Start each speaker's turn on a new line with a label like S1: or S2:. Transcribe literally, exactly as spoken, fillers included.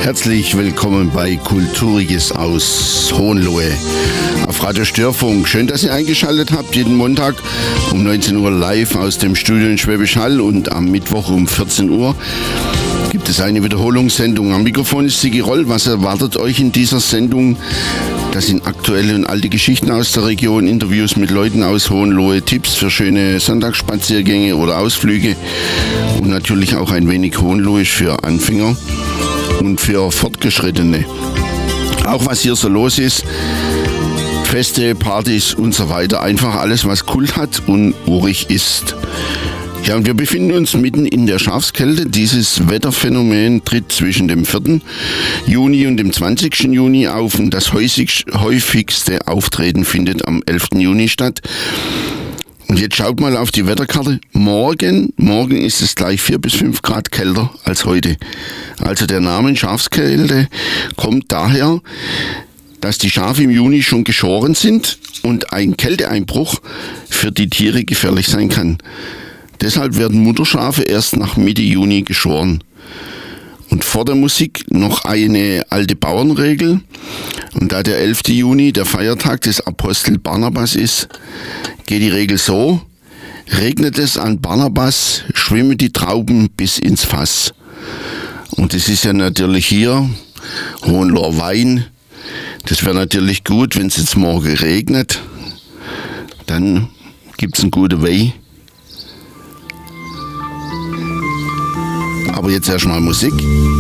S1: Herzlich willkommen bei Kulturiges aus Hohenlohe auf Radio Störfunk. Schön, dass ihr eingeschaltet habt. Jeden Montag um neunzehn Uhr live aus dem Studio in Schwäbisch Hall und am Mittwoch um vierzehn Uhr gibt es eine Wiederholungssendung. Am Mikrofon ist Sigi Roll. Was erwartet euch in dieser Sendung? Das sind aktuelle und alte Geschichten aus der Region, Interviews mit Leuten aus Hohenlohe, Tipps für schöne Sonntagsspaziergänge oder Ausflüge und natürlich auch ein wenig Hohenlohe für Anfänger und für Fortgeschrittene. Auch was hier so los ist, Feste, Partys und so weiter. Einfach alles, was Kult hat und urig ist. Ja, und wir befinden uns mitten in der Schafskälte. Dieses Wetterphänomen tritt zwischen dem vierten Juni und dem zwanzigsten Juni auf und das häufigste Auftreten findet am elften Juni statt. Und jetzt schaut mal auf die Wetterkarte. Morgen, morgen ist es gleich vier bis fünf Grad kälter als heute. Also der Name Schafskälte kommt daher, dass die Schafe im Juni schon geschoren sind und ein Kälteeinbruch für die Tiere gefährlich sein kann. Deshalb werden Mutterschafe erst nach Mitte Juni geschoren. Und vor der Musik noch eine alte Bauernregel. Und da der elfte Juni der Feiertag des Apostel Barnabas ist, geht die Regel so: regnet es an Barnabas, schwimmen die Trauben bis ins Fass. Und das ist ja natürlich hier Hohenloher Wein. Das wäre natürlich gut, wenn es jetzt morgen regnet. Dann gibt es einen guten Wein. Aber jetzt erstmal Musik.